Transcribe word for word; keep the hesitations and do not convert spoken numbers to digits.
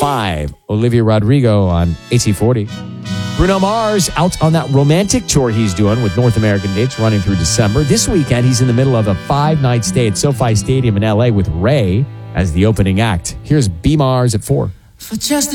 five, Olivia Rodrigo on A T forty. Bruno Mars out on that romantic tour he's doing with North American dates running through December. This weekend, he's in the middle of a five-night stay at SoFi Stadium in L A with Ray as the opening act. Here's B. Mars at four. For just